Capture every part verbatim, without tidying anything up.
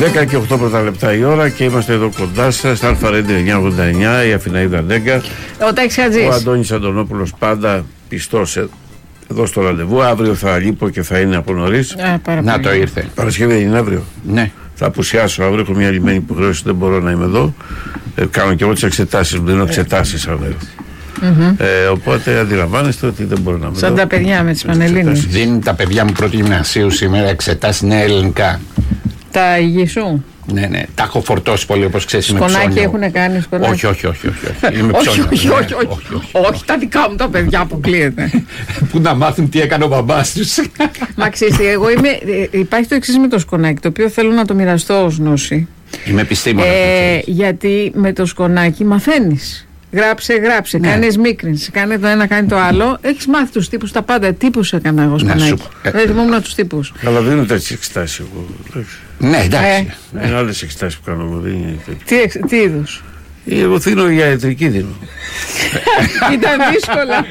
δέκα και οκτώ πρώτα λεπτά η ώρα και είμαστε εδώ κοντά σας στα Αλφα Ρέντιο εννιακόσια ογδόντα εννιά, η Αθηναίδα Ντέγκα. Ο Τάκης Χατζής. Ο Αντώνης Αντωνόπουλος πάντα πιστός εδώ στο ραντεβού. Αύριο θα λείπω και θα είναι από νωρίς. Να το ήρθε. Παρασκευή είναι αύριο. Ναι. Θα απουσιάσω αύριο, έχω μια λυμμένη υποχρέωση, δεν μπορώ να είμαι εδώ. Ε, κάνω και εγώ τις εξετάσεις μου, δίνω εξετάσεις αύριο. Mm-hmm. Ε, οπότε αντιλαμβάνεστε ότι δεν μπορώ να είμαι. Σαν εδώ. Τα παιδιά με τις Πανελλήνιες. Δίνουν τα παιδιά μου πρώτη γυμνασίου σήμερα εξετάσεις νέα ελληνικά. Τα υγιή σου. Ναι, ναι, τα έχω φορτώσει πολύ όπως ξέρεις. Σκονάκι έχουν κάνει σκονάκι. Όχι, όχι, όχι. όχι, όχι. Είμαι όχι, ψώνιο, όχι, ναι, όχι, όχι, όχι, όχι, όχι, τα δικά μου τα παιδιά αποκλείεται. Που να μάθουν τι έκανε ο μπαμπάς τους. Μα ξέρεις, εγώ είμαι. Υπάρχει το εξής με το σκονάκι, το οποίο θέλω να το μοιραστώ ως γνώση. Είμαι επιστήμονας. Ε, γιατί με το σκονάκι μαθαίνεις. Γράψε, γράψε. Ναι. Κάνεις μίκρινση. Κάνε το ένα, κάνει το άλλο. Έχεις μάθει τους τύπους τα πάντα. Τύπους έκανα εγώ σκονάκι. Δεν θυμόμουν τους τύπους. Καλά, δεν είναι τέτοιες εξετάσεις εγώ. Ναι, εντάξει. Ε. Είναι άλλες εξετάσεις που κάνω εγώ. Τι, τι είδους? Εγώ δίνω για ιατρική δίνω. Ήταν δύσκολα.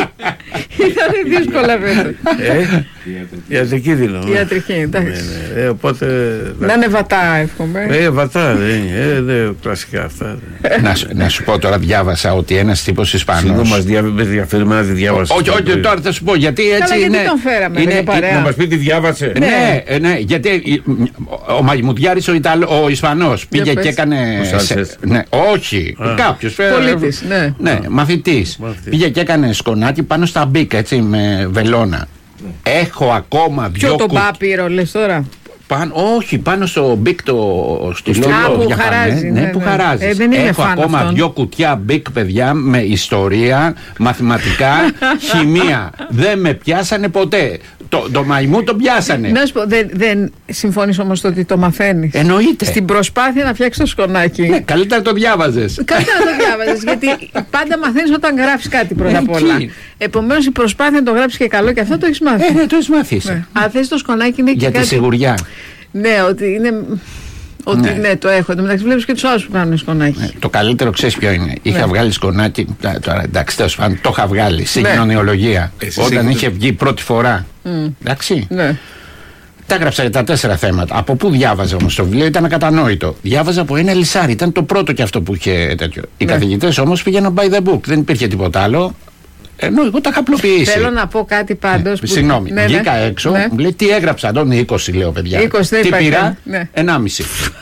Ήταν δύσκολα βέβαια. Ε, ιατρική δίνω. Ιατρική, εντάξει. Ναι, ναι. Ε, οπότε, να είναι βατά, εύχομαι. Ε, βατά δεν είναι. Ε, δε, κλασικά αυτά. να, να σου πω τώρα, διάβασα ότι ένας τύπος Ισπανός. Συγγνώμη, μας διαφέρει με να τη διάβασα. Όχι, όχι, τώρα θα σου πω γιατί έτσι. Καλά, είναι. Γιατί τον φέραμε, είναι, είναι παρέα. Να μας πει τι διάβασε. Ναι, ναι, ναι, γιατί ο Μαγιμουδιάρης ο, Ιταλ, ο Ισπανός πήγε και έκανε. Ναι, όχι, κάποιος. Πολίτης, ναι. Ναι, μαθητής. Πήγε και έκανε σκονάκι πάνω στα μπίκ, έτσι, με βελόνα. Έχω ακόμα δυο. Ποιο τον πάπυρο, λες τώρα? Πάνω, όχι, πάνω στο μπικ το στυλό. Α, που χαράζει. Ναι, ναι, που χαράζει. Ε, δεν είναι Έχω ακόμα αυτόν. Δυο κουτιά μπικ, παιδιά, με ιστορία, μαθηματικά, χημεία. Δεν με πιάσανε ποτέ. Το, το μαϊμού το πιάσανε. Να σου πω, δεν, δεν συμφωνείς όμως το ότι το μαθαίνεις? Εννοείται. Στην προσπάθεια να φτιάξεις το σκονάκι. Ναι, καλύτερα το διάβαζες. Καλύτερα το διάβαζες, γιατί πάντα μαθαίνεις όταν γράφεις κάτι πρώτα απ' όλα. Επομένως η προσπάθεια να το γράψεις και καλό και αυτό το έχεις μάθει. Ε, ναι, το έχεις μάθει. Ναι. Αν θες το σκονάκι είναι και για κάτι... τη σιγουριά. Ναι, ότι είναι... Ότι ναι. ναι, το έχω. Εν τω μεταξύ βλέπεις και τους άλλους που κάνουν σκονάκι. Ναι, το καλύτερο ξέρεις ποιο είναι? Είχα ναι. βγάλει σκονάκι. Τώρα εντάξει, τέλος πάντων, το είχα βγάλει. Συγκοινωνιολογία. Ναι. Όταν έχετε... είχε βγει πρώτη φορά. Mm. Εντάξει. Ναι. Τα έγραψα για τα τέσσερα θέματα. Από πού διάβαζα όμως το βιβλίο? Ήταν ακατανόητο. Διάβαζα από ένα λυσάρι. Ήταν το πρώτο και αυτό που είχε τέτοιο. Οι ναι. καθηγητές όμως πήγαιναν by the book. Δεν υπήρχε τίποτα άλλο. Ενώ εγώ τα είχα απλοποιήσει. Θέλω να πω κάτι πάντως. Ναι, συγγνώμη, ναι, βγήκα ναι, έξω, ναι. μου λέει τι έγραψα, Αντώνη, είκοσι λέω παιδιά. είκοσι, τι υπάρχει, πήρα, ναι. ενάμιση.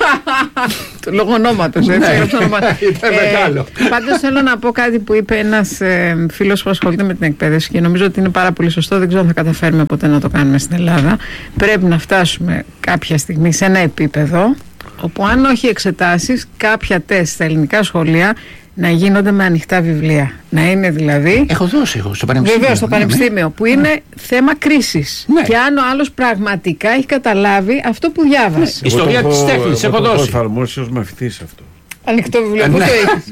Το λόγο ονόματος, έτσι. Ναι, ήταν μεγάλο. Πάντως θέλω να πω κάτι που είπε ένας ε, φίλος που ασχολείται με την εκπαίδευση και νομίζω ότι είναι πάρα πολύ σωστό. Δεν ξέρω αν θα καταφέρουμε ποτέ να το κάνουμε στην Ελλάδα. Πρέπει να φτάσουμε κάποια στιγμή σε ένα επίπεδο όπου αν όχι εξετάσεις, κάποια τεστ στα ελληνικά σχολεία να γίνονται με ανοιχτά βιβλία. Να είναι δηλαδή. Έχω δώσει εγώ στο πανεπιστήμιο. Βεβαίως, στο πανεπιστήμιο, που είναι ναι. θέμα κρίσης. Ναι. Και αν ο άλλος πραγματικά έχει καταλάβει αυτό που διάβασε. Ναι. Ιστορία της τέχνης, έχω δώσει. Το έχω εφαρμόσει ως μαθητής αυτό. Ανοιχτό βιβλίο, πού το έχεις?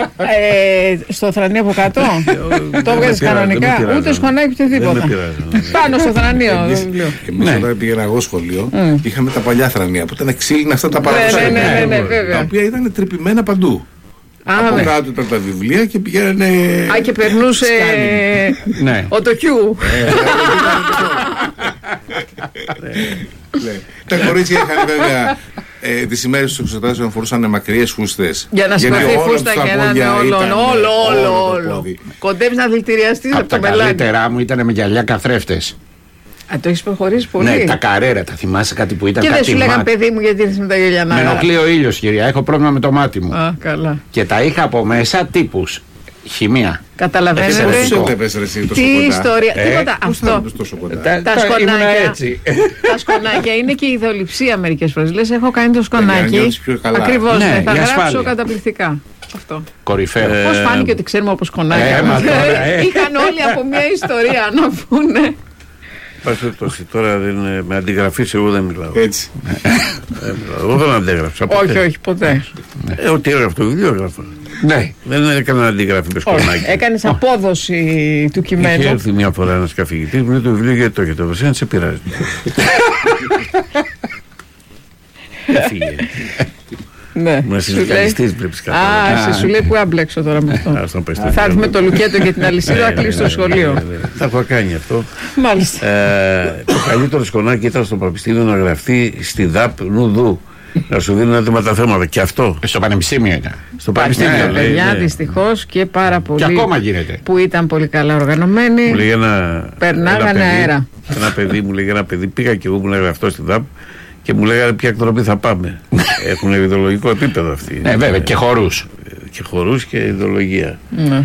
ε, στο θρανείο από κάτω. Το έβγαζες κανονικά. Ούτε σκονάκι ούτε τίποτα. Πάνω στο θρανείο. Εμείς όταν πήγαινα εγώ σχολείο, είχαμε τα παλιά θρανεία που ήταν ξύλινα αυτά τα παραδοσιακά. Τα οποία ήταν τρυπημένα παντού. Από ναι. κάτω ήταν τα βιβλία και πηγαίνανε. Α, και περνούσε. Ναι. Ο Τοκιού. Τα κορίτσια είχαν βέβαια τις ημέρες του εξετάσεων φορούσαν μακριές χούστες. Για να σηκωθεί η φούστα και να είναι όλο, όλο, όλο. Κοντεύεις να δηλητηριαστείς από το μελάνι. Τα καλύτερά μου ήταν με γυαλιά καθρέφτες. Α, το έχεις προχωρήσει πολύ. Ναι, τα καρέρα, τα θυμάσαι κάτι που ήταν. Και κάτι δεν σου λέγαν παιδί μου γιατί ήρθες με τα γυαλιανά. Με ενοχλεί ο ήλιος, κυρία. Έχω πρόβλημα με το μάτι μου. Α, καλά. Και τα είχα από μέσα τύπους. Χημεία. Καταλαβαίνετε. Τι ιστορία. Ε, Τίποτα. Αυτό. Τα, τα, σκονάκια. Τα σκονάκια είναι και η ιδεολειψία μερικές φορές. Λες, έχω κάνει το σκονάκι. Ακριβώς. Ναι, ναι, θα γράψω καταπληκτικά. Αυτό. Κορυφαίο. Πώς φάνηκε ότι ξέρουμε όπως σκονάκια. Είχαν όλοι από μια ιστορία να πούνε. Πάση περιπτώσει, τώρα δεν, με αντιγραφής εγώ δεν μιλάω. Έτσι. Εγώ δεν αντέγραψα. Όχι, όχι, ποτέ. Ε, ό,τι έγραφε το βιβλίο έγραφα. Ναι. Δεν έκανα αντιγραφή με σκονάκι. Έκανες απόδοση του κειμένου. Είχε έρθει μια φορά ένας καθηγητής μου λέει το βιβλίο γιατί το έχετε. Βασίλη, σε πειράζει. Έφυγε. Ναι. Μα συνδικαλιστής βλέπεις κάτι. Α, σου λέει που άμπλεξω τώρα με αυτό. Θα έρθουμε το λουκέτο και την αλυσίδα, θα κλείσει το σχολείο. Θα έχω κάνει αυτό. Μάλιστα. Το καλύτερο σκονάκι ήταν στο Πανεπιστήμιο να γραφτεί στη ΔΑΠ Νουδού. Να σου δίνουν έτοιμα τα θέματα. Και αυτό. Στο πανεπιστήμιο ήταν. Στο πανεπιστήμιο. Ναι, παιδιά, ναι. Δυστυχώς και πάρα πολύ. Και ακόμα γίνεται. Που ήταν πολύ καλά οργανωμένοι. Μου λέει ένα. Περνάγανε ένα παιδί, αέρα. Ένα παιδί μου λέει ένα παιδί. Πήγα και εγώ που λέγανε αυτό στην ΔΑΠ και μου λέγανε ποια εκδρομή θα πάμε. Έχουν ιδεολογικό επίπεδο αυτοί. Ναι, βέβαια, και χορούς. Και χορούς και ιδεολογία. Ναι.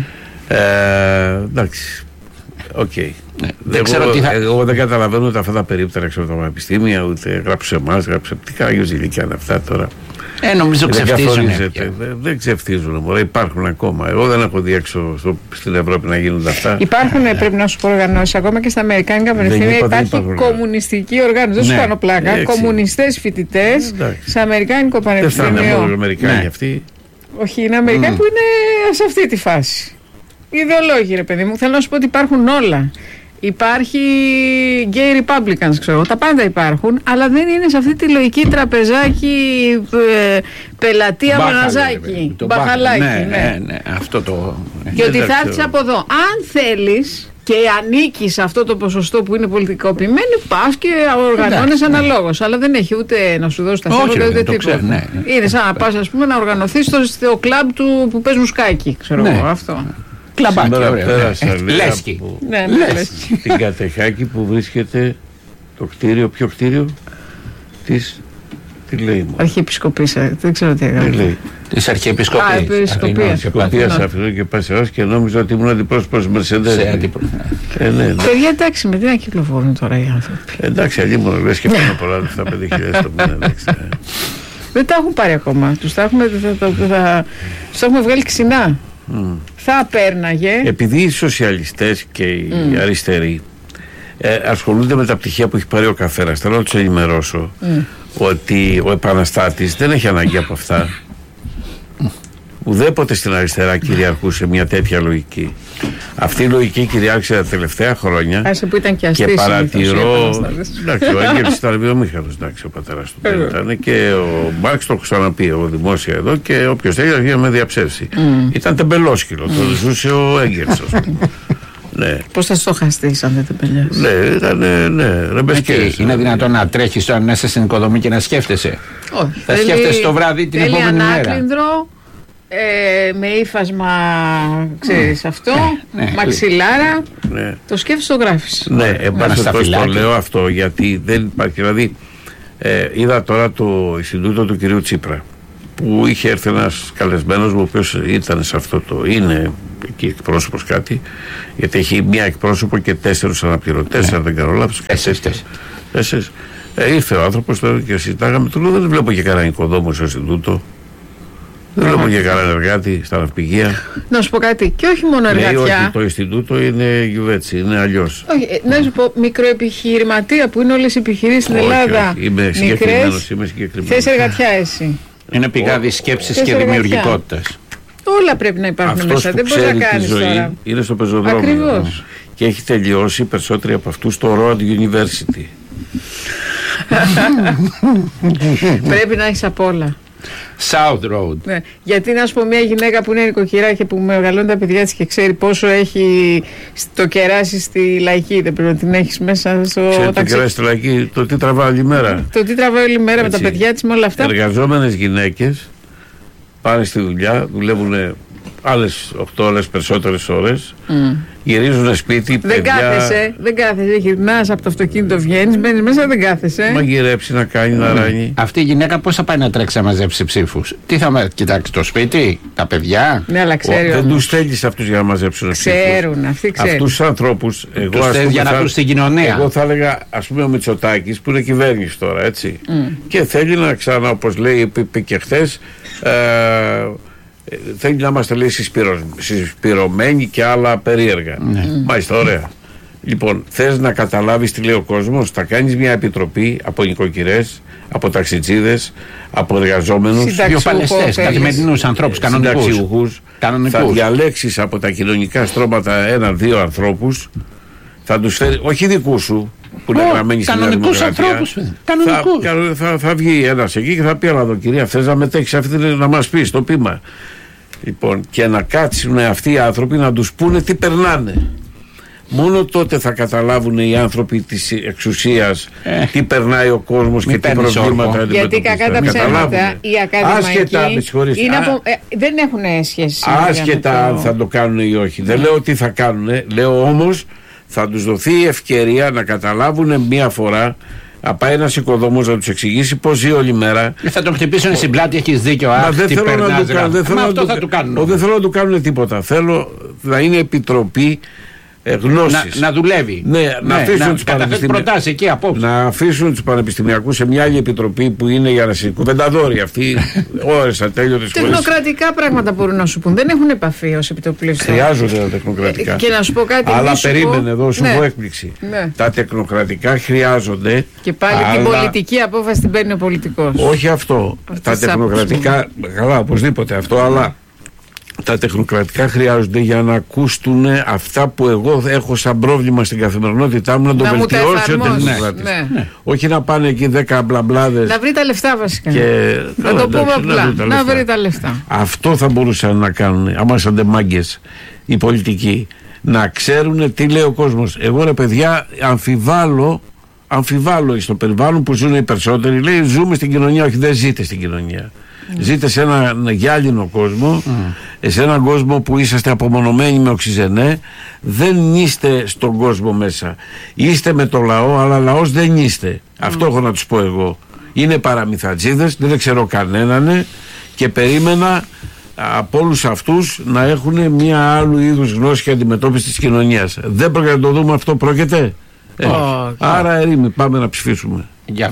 Ε, εντάξει. Οκ. Okay. Ναι, δεν ξέρω τι θα... Εγώ δεν καταλαβαίνω ούτε αυτά τα περίπτερα από τα πανεπιστήμια, ούτε γράψε εμάς, γράψε. Τι κάγιος ηλικία είναι αυτά τώρα. Ε, νομίζω ξεφτίζουν. Δεν, δεν ξεφτίζουν, μωρέ, υπάρχουν ακόμα. Εγώ δεν έχω δει έξω στο, στην Ευρώπη να γίνονται αυτά. Υπάρχουν, πρέπει να σου πω, οργανώσεις ακόμα και στα Αμερικάνικα πανεπιστήμια. Υπάρχει κομμουνιστική οργάνωση. Δεν σου κάνω πλάκα. Κομμουνιστές φοιτητές σε Αμερικάνικο πανεπιστήμιο. Δεν φτάνουν μόνο οι Αμερικάνοι αυτοί. Όχι, είναι Αμερικάνοι που είναι σε αυτή τη φάση. Ιδεολόγοι, ρε παιδί μου. Θέλω να σου πω ότι υπάρχουν όλα. Υπάρχει gay republicans, ξέρω, τα πάντα υπάρχουν, αλλά δεν είναι σε αυτή τη λογική τραπεζάκι, ε, πελατεία, μαναζάκι, μπαχαλάκι. Ναι, ναι, ναι, αυτό το... Και ότι θα έρθεις από εδώ. Αν θέλεις και ανήκεις σε αυτό το ποσοστό που είναι πολιτικοποιημένο, πας και οργανώνεις αναλόγως. Αλλά δεν έχει ούτε να σου δώσει τα θέματα ούτε τίποτα. Ναι, ναι. Είναι σαν να πας, ας πούμε, να οργανωθείς στο, στο κλαμπ του που παίζουν σκάκι, ξέρω ναι. εγώ, αυτό. Κλαμπάκι, πέρασα Λέσχη. Ναι, ναι, Λέσχη. Στην Κατεχάκη που βρίσκεται το κτίριο, ποιο κτίριο της, τι λέει μου. Αρχιεπισκοπής, δεν ξέρω τι έκανε. Της Αρχιεπισκοπής. Α, Επισκοπίας. Επισκοπίας αυτό και πάει σε και νόμιζα ότι ήμουν αντιπρόσωπος Μερσεντές. Σε αντιπρόσωπος. Ε, ναι, ναι. Παιδιά, εντάξει, με τι να κυκλοφορούν τώρα οι άνθρωποι. Εντάξει, αλλή μόνο λες και πάνω πολλά λεφτά, πέντε χιλιάδες το μήνα. Δεν τα έχουν πάρει ακόμα. Τους τα έχουμε, θα, θα, θα, τους τα έχουμε βγάλει ξινά. Mm. Θα πέρναγε. Επειδή οι σοσιαλιστές και οι mm. αριστεροί ε, ασχολούνται με τα πτυχία που έχει πάρει ο καθένας, θέλω να τους ενημερώσω mm. ότι ο επαναστάτης δεν έχει ανάγκη από αυτά. Ουδέποτε στην αριστερά κυριαρχούσε μια τέτοια λογική. Αυτή η λογική κυριάρχησε τα τελευταία χρόνια. Άσε που ήταν και αστής. Και παρατηρώ. Εντάξει, ο Έγγελς ήταν βιομήχανος, εντάξει, ο πατέρας του δεν ήταν. Και ο Μάρξ το έχω ξαναπεί εγώ δημόσια εδώ. Και όποιος θέλει να με διαψεύσει. Mm. Ήταν τεμπελόσκυλο. Το ζούσε ο Έγγελς, ας πούμε. Ναι. Πώς θα στοχαστείς αν δεν τεμπελιάς. Ναι, ήταν. Ναι, ρεμπεσκές. Είναι δυνατόν να τρέχεις τώρα μέσα στην οικοδομή και να σκέφτεσαι. Όχι. Θα σκέφτεσαι το βράδυ την επόμενη μέρα. Ε, με ύφασμα, ξέρεις mm. αυτό, ναι, ναι, μαξιλάρα, ναι. Το σκέφτεσαι, το γράφεις. Ναι, εν πάση περιπτώσει το λέω αυτό γιατί δεν υπάρχει. Δηλαδή, ε, είδα τώρα το Ινστιτούτο του κυρίου Τσίπρα που είχε έρθει ένας καλεσμένος μου, ο οποίος ήταν σε αυτό το. Είναι εκεί εκπρόσωπος κάτι, γιατί έχει μία εκπρόσωπο και τέσσερους αναπληρωτές, αν δεν κάνω λάθος. Τέσσερις. Ε, ήρθε ο άνθρωπος τώρα και συζητάγαμε. Του λέω: δεν βλέπω και κανένα οικοδόμο στο Ινστιτούτο. Δεν βλέπω και κανένα εργάτη στα ναυπηγεία. Να σου πω κάτι, και όχι μόνο εργατιά. Λέει ότι το Ινστιτούτο είναι γιουβέτσι, είναι αλλιώς. Όχι, να σου πω, μικροεπιχειρηματία που είναι όλες οι επιχειρήσεις στην Ελλάδα. Όχι, είμαι συγκεκριμένος, είμαι συγκεκριμένος. Θες εργατιά εσύ. Είναι πηγάδι σκέψης και δημιουργικότητας. Όλα πρέπει να υπάρχουν αυτός μέσα, δεν μπορείς να κάνεις τώρα. Είναι στο πεζοδρόμιο. Ακριβώς. Και έχει τελειώσει περισσότεροι από αυτούς στο Road University. Πρέπει να έχεις απ' όλα. South Road. Ναι. Γιατί να σου πω, μια γυναίκα που είναι νοικοκυρά και που μεγαλώνει τα παιδιά της και ξέρει πόσο έχει το κεράσι στη λαϊκή, δεν πρέπει να την έχεις μέσα στο ταξί. Το κεράσι στη λαϊκή, το τι τραβάει όλη μέρα. Το τι τραβάει όλη μέρα με τα παιδιά της, με όλα αυτά. Εργαζόμενες γυναίκες πάνε στη δουλειά, δουλεύουν άλλες οκτώ ώρες, περισσότερες ώρες, mm. γυρίζουν σπίτι, δεν παιδιά... Κάθεσαι, δεν κάθεσαι, γυρνάς από το αυτοκίνητο, βγαίνεις, μπαίνεις μέσα, δεν κάθεσαι. Μαγειρέψει, να κάνει, mm. να ράνει. Αυτή η γυναίκα πώς θα πάει να τρέξει να μαζέψει ψήφους? Τι θα μα... κοιτάξει, το σπίτι, τα παιδιά? Ναι, αλλά ξέρει. Δεν τους θέλεις αυτούς για να μαζέψουν ψήφους. Ξέρουν, αυτοί ξέρουν. Αυτούς τους ανθρώπους, εγώ τους θέλεις για να πούν στην κοινωνία. Εγώ θα έλεγα, ας πούμε, ο Μητσοτάκης που είναι κυβέρνηση τώρα, έτσι. Mm. Και θέλει να ξανά, όπως λέει, είπε και χθες, ε, θέλει να είμαστε, λέει, συσπηρωμένοι και άλλα περίεργα. Ναι. Μάλιστα, ωραία. Λοιπόν, θες να καταλάβεις τι λέει ο κόσμος? Θα κάνεις μια επιτροπή από νοικοκυρές, από ταξιτζίδες, από εργαζόμενους, βιοπαλαιστές, καθημερινούς ανθρώπους, κανονικούς. Θα διαλέξεις από τα κοινωνικά στρώματα ένα-δύο ανθρώπους, θα τους φέρει, όχι δικούς σου, που είναι γραμμένοι στην Δημοκρατία. Θα, θα, θα βγει ένας εκεί και θα πει: αλλά εδώ, κυρία, θες να μετέχεις αυτή, να μας πεις το πείμα. Λοιπόν, και να κάτσουν αυτοί οι άνθρωποι να τους πούνε τι περνάνε. Μόνο τότε θα καταλάβουν οι άνθρωποι της εξουσίας ε, τι περνάει ο κόσμος και τι προβλήματα αντιμετωπίζουν. Γιατί κακά τα ψέματα οι ακαδημαϊκοί είναι από, ε, δεν έχουν σχέση. Άσχετα αν θα το κάνουν ή όχι. Δεν λέω τι θα κάνουν. Λέω όμως θα τους δοθεί η ευκαιρία να καταλάβουν μία φορά. Να πάει ένας οικοδόμος να τους εξηγήσει πώς ζει όλη μέρα. Θα τον χτυπήσουν στην πλάτη, έχεις δίκιο. Αχ, δεν θέλω να του κάνουν. Δεν θέλω να του κάνουν τίποτα. Θέλω να είναι επιτροπή γνώσης. Να, να δουλεύει. Ναι, ναι, να αφήσουν τους προτάσεις εκεί απόψε. Να αφήσουν τους πανεπιστημιακούς σε μια άλλη επιτροπή που είναι για να συζητούν. Αυτοί ώρες ατέλειωτες. Τεχνοκρατικά πράγματα μπορούν να σου πούν. Δεν έχουν επαφή ως επιτροπή. Χρειάζονται τα τεχνοκρατικά. Και να σου πω κάτι. Αλλά περίμενε εδώ, σου πω έκπληξη. Τα τεχνοκρατικά χρειάζονται. Και πάλι την πολιτική απόφαση την παίρνει ο πολιτικός. Όχι αυτό. Τα τεχνοκρατικά. Καλά, οπωσδήποτε αυτό, αλλά. Τα τεχνοκρατικά χρειάζονται για να ακούσουν αυτά που εγώ έχω σαν πρόβλημα στην καθημερινότητά μου, να το να βελτιώσει ο τεχνοκράτης. Ναι, ναι. Όχι να πάνε εκεί δέκα μπλαμπλάδες. Να βρει τα λεφτά βασικά. Και... Να το πούμε απλά. Να, να βρει τα λεφτά. Αυτό θα μπορούσαν να κάνουν, άμα είσαστε μάγκες οι πολιτικοί, να ξέρουν τι λέει ο κόσμος. Εγώ ρε παιδιά αμφιβάλλω, αμφιβάλλω στο περιβάλλον που ζουν οι περισσότεροι. Λέει ζούμε στην κοινωνία, όχι δεν ζείτε στην κοινωνία. Mm. Ζείτε σε έναν γυάλινο κόσμο, mm. σε έναν κόσμο που είσαστε απομονωμένοι με οξυζενέ. Δεν είστε στον κόσμο μέσα. Είστε με το λαό, αλλά λαός δεν είστε. Mm. Αυτό έχω να τους πω εγώ. Είναι παραμυθατζίδες, δεν ξέρω κανέναν και περίμενα από όλους αυτούς να έχουν μια άλλου είδους γνώση και αντιμετώπιση της κοινωνίας. Δεν πρόκειται να το δούμε αυτό, πρόκειται. Ε, oh, άρα ερήμη, πάμε να ψηφίσουμε. Γεια.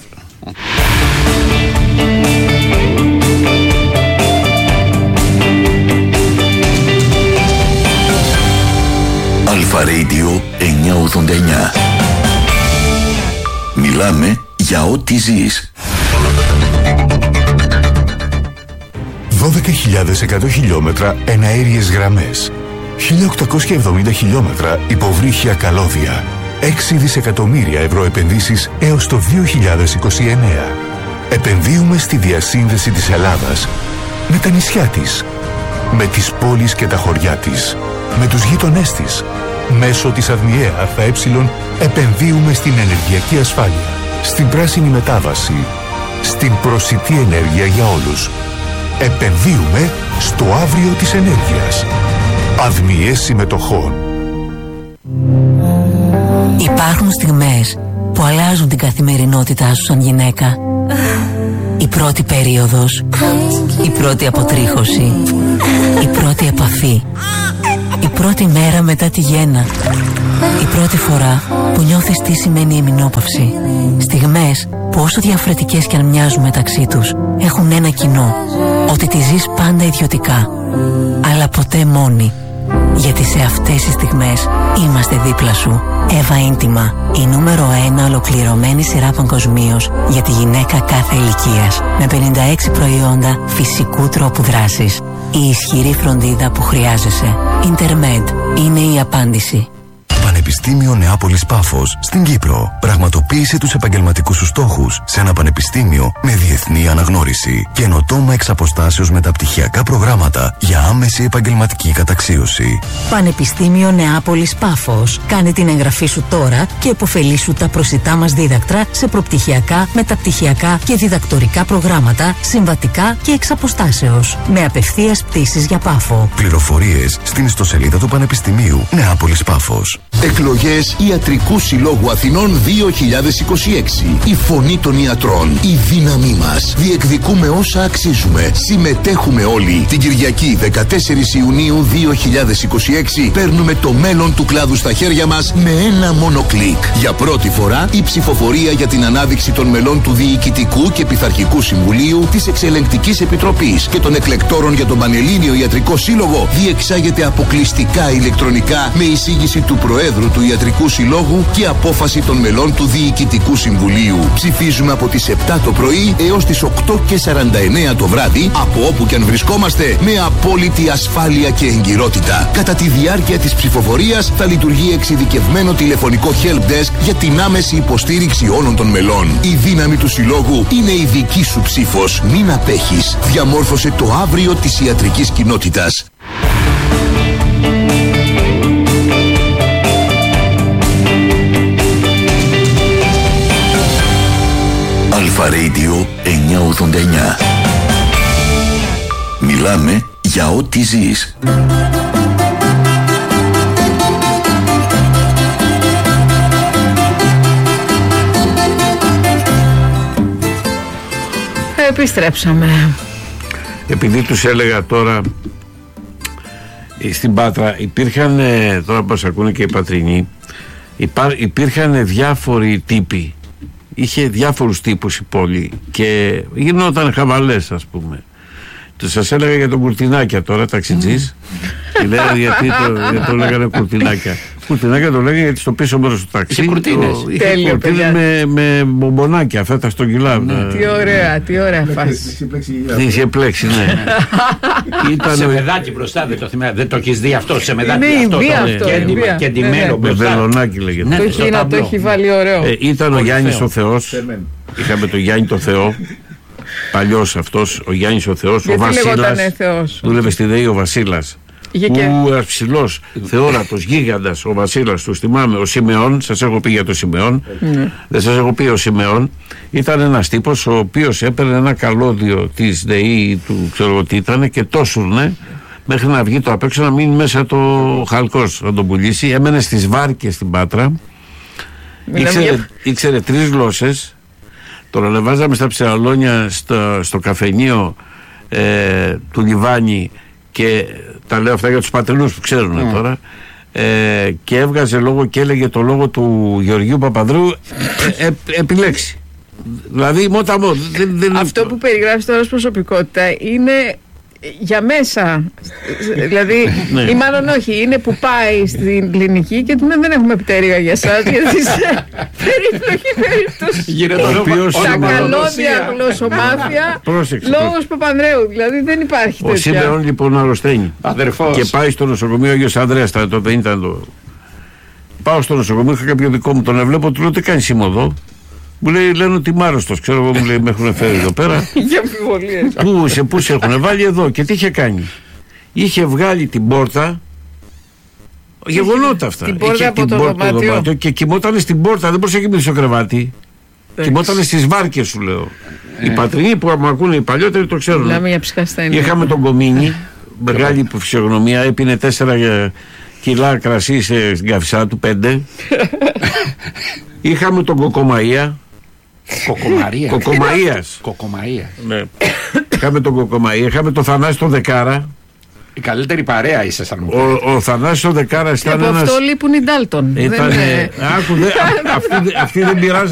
Αλφα Radio εννιακόσια ογδόντα εννιά. Μιλάμε για ό,τι ζεις. δώδεκα χιλιάδες εκατό χιλιόμετρα εναέριες γραμμές, χίλια οκτακόσια εβδομήντα χιλιόμετρα υποβρύχια καλώδια, έξι δισεκατομμύρια ευρώ επενδύσεις έως το δύο χιλιάδες είκοσι εννέα. Επενδύουμε στη διασύνδεση της Ελλάδας με τα νησιά της, με τις πόλεις και τα χωριά της, με τους γείτονές της. Μέσω της ΑΔΜΙΕ ΑΕ επενδύουμε στην ενεργειακή ασφάλεια, στην πράσινη μετάβαση, στην προσιτή ενέργεια για όλους. Επενδύουμε στο αύριο της ενέργειας. ΑΔΜΙΕ συμμετοχών. Υπάρχουν στιγμές που αλλάζουν την καθημερινότητά σου σαν γυναίκα. Η πρώτη περίοδος, η πρώτη αποτρίχωση, η πρώτη επαφή, η πρώτη μέρα μετά τη γέννα, η πρώτη φορά που νιώθεις τι σημαίνει η εμεινόπαυση. Στιγμές που όσο διαφορετικές κι αν μοιάζουν μεταξύ τους, έχουν ένα κοινό, ότι τη ζεις πάντα ιδιωτικά, αλλά ποτέ μόνη. Γιατί σε αυτές τις στιγμές είμαστε δίπλα σου. Εύα Ίντιμα, η νούμερο ένα ολοκληρωμένη σειρά παγκοσμίως για τη γυναίκα κάθε ηλικίας, με πενήντα έξι προϊόντα φυσικού τρόπου δράσης. Η ισχυρή φροντίδα που χρειάζεσαι. Ιντερμέντ είναι η απάντηση. Πανεπιστήμιο Νεάπολης Πάφος στην Κύπρο. Πραγματοποίησε τους επαγγελματικούς σου στόχους σε ένα πανεπιστήμιο με διεθνή αναγνώριση. Καινοτόμα εξ αποστάσεως μεταπτυχιακά προγράμματα για άμεση επαγγελματική καταξίωση. Πανεπιστήμιο Νεάπολης Πάφος. Κάνε την εγγραφή σου τώρα και υποφελήσου τα προσιτά μας δίδακτρα σε προπτυχιακά, μεταπτυχιακά και διδακτορικά προγράμματα, συμβατικά και εξ αποστάσεως. Με απευθείας πτήσεις για Πάφο. Πληροφορίες στην ιστοσελίδα του Πανεπιστημίου Νεάπολης Πάφος. Εκλογές Ιατρικού Συλλόγου Αθηνών δύο χιλιάδες είκοσι έξι. Η φωνή των ιατρών. Η δύναμή μας. Διεκδικούμε όσα αξίζουμε. Συμμετέχουμε όλοι. Την Κυριακή δεκατέσσερις Ιουνίου δύο χιλιάδες είκοσι έξι παίρνουμε το μέλλον του κλάδου στα χέρια μας με ένα μόνο κλικ. Για πρώτη φορά η ψηφοφορία για την ανάδειξη των μελών του Διοικητικού και Πειθαρχικού Συμβουλίου, της Εξελεγκτικής Επιτροπής και των εκλεκτόρων για τον Πανελλήνιο Ιατρικό Σύλλογο διεξάγεται αποκλειστικά ηλεκτρονικά με εισήγηση του Προέδρου του Ιατρικού Συλλόγου και απόφαση των μελών του Διοικητικού Συμβουλίου. Ψηφίζουμε από τις επτά το πρωί έως τις οκτώ και σαράντα εννέα το βράδυ, από όπου και αν βρισκόμαστε, με απόλυτη ασφάλεια και εγκυρότητα. Κατά τη διάρκεια της ψηφοφορίας θα λειτουργεί εξειδικευμένο τηλεφωνικό help desk για την άμεση υποστήριξη όλων των μελών. Η δύναμη του Συλλόγου είναι η δική σου ψήφος. Μην απέχεις. Διαμόρφωσε το αύριο της ιατρικής κοινότητας. Alpha Radio εννιακόσια ογδόντα εννιά. Μιλάμε για ό,τι ζεις. Επιστρέψαμε. Επειδή τους έλεγα τώρα στην Πάτρα υπήρχαν, τώρα πως ακούνε και οι πατρινοί, υπά, υπήρχαν διάφοροι τύποι, είχε διάφορους τύπους η πόλη και γινόταν χαβαλές, ας πούμε. Τους σας έλεγα για τον Κουρτινάκια τώρα, ταξιτζής. Mm. Λέω γιατί το, γιατί το λέγανε Κουρτινάκια. Κουρτινάκια το λέγανε γιατί στο πίσω μέρος του ταξί είχε κουρτίνες. Είχε Τέλειο, κουρτίνες με, με μπομπονάκια, αυτά τα στογγυλά. Mm. Τι ωραία, τι ωραία φάση. Είχε πλέξει, ναι. Ήταν σε μεδάκι μπροστά, δεν το θυμάμαι. Δεν το έχεις δει αυτό, σε μεδάκι αυτό. Και ντυμένο μπροστά. Με βελονάκι λέγεται. Το έχει βάλει ωραίο. Ήταν ο Γιάννης ο Θεός. Είχαμε τον Γιάννη το Θεό. Παλιός αυτός, ο Γιάννης ο Θεός, ο Βασίλας. Δούλευε στη ΔΕΗ ο Βασίλας. Που ένας ψηλός, θεόρατος, γίγαντας, ο Βασίλας, του θυμάμαι, ο Σιμεών, σας έχω πει για το Σιμεών, mm. δεν σας έχω πει ο Σιμεών, ήταν ένας τύπος ο οποίος έπαιρνε ένα καλώδιο της ΔΕΗ, του ξέρω τι ήταν, και το σουρνε μέχρι να βγει το απ' έξω, να μείνει μέσα το χαλκός, να τον πουλήσει. Έμενε στις Βάρκες στην Πάτρα, ήξερε, ήξερε τρεις γλώσσες. Τον ανεβάζαμε στα ψεραλόνια στο, στο καφενείο ε, του Λιβάνι, και τα λέω αυτά για τους πατρινούς που ξέρουν mm. τώρα, ε, και έβγαζε λόγο και έλεγε το λόγο του Γεωργίου Παπανδρέου ε, ε, επιλέξει. Δηλαδή μότα μότα. Αυτό που περιγράφεις τώρα ως προσωπικότητα είναι για μέσα, δηλαδή ναι. ή μάλλον όχι, είναι που πάει στην κλινική και του λέει δεν έχουμε πτέρυγα για εσάς γιατί είσαι περίπλοκη περίπτωση. Τα καλώδια γλωσσομάθεια λόγος Παπανδρέου, δηλαδή δεν υπάρχει τέτοια. Ο Σίμεων λοιπόν αρρωσταίνει και πάει στο νοσοκομείο Αγιος Ανδρέας, τότε δεν ήταν το... Πάω στο νοσοκομείο, είχα κάποιο δικό μου, τον ευλέπω, του λέω τι κάνει σήμερα εδώ. Μου λέει, λένε ότι είμαι άρρωστος. Ξέρω εγώ, μου λέει, με έχουν φέρει εδώ πέρα. Για αμφιβολίες. Πού σε, πού σε έχουν βάλει εδώ, και τι είχε κάνει. Είχε βγάλει την πόρτα. Γεγονότα αυτά. Την πόρτα είχε από την το πόρτα δωμάτιο. δωμάτιο και κοιμότανε στην πόρτα. Δεν μπορούσε να κοιμηθεί στο κρεβάτι. Κοιμότανε στις Βάρκες, σου λέω. Ε. Οι πατρινοί που μου ακούνε οι παλιότεροι το ξέρουν. Είχαμε τον Κομίνη, μεγάλη φυσιογνωμία, έπινε τέσσερα κιλά κρασί στην καυσά του, πέντε. Είχαμε τον Κοκομαΐα. Κοκομαρία. Κοκομαΐας. Κοκομαΐας. Ναι. Είχαμε τον Κοκομαΐα. Είχαμε τον Θανάση τον Δεκάρα. Η καλύτερη παρέα είσαι σαν μου. Ο, ο Θανάσης ο Δεκάρας ήταν ένας... Από αυτό λείπουν οι Ντάλτον. Ήταν... Άκου, δε, αυτοί, αυτοί δεν πειράζαν.